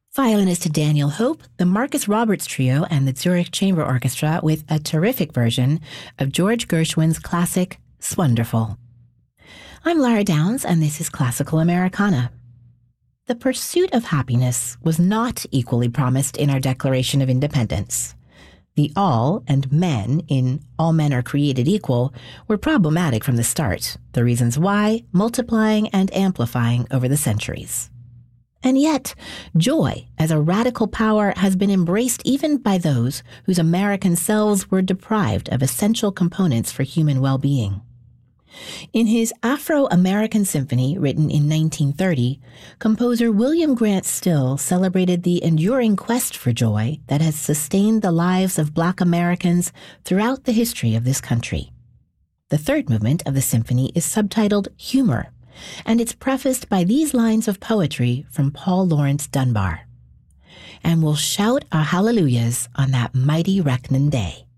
Violinist Daniel Hope, the Marcus Roberts Trio, and the Zurich Chamber Orchestra with a terrific version of George Gershwin's classic, Swonderful. I'm Lara Downs, and this is Classical Americana. The pursuit of happiness was not equally promised in our Declaration of Independence. The all and men in All Men Are Created Equal were problematic from the start, the reasons why multiplying and amplifying over the centuries. And yet, joy as a radical power has been embraced even by those whose American selves were deprived of essential components for human well-being. In his Afro-American Symphony, written in 1930, composer William Grant Still celebrated the enduring quest for joy that has sustained the lives of Black Americans throughout the history of this country. The third movement of the symphony is subtitled Humor, and it's prefaced by these lines of poetry from Paul Laurence Dunbar. And we'll shout our hallelujahs on that mighty reckoning day.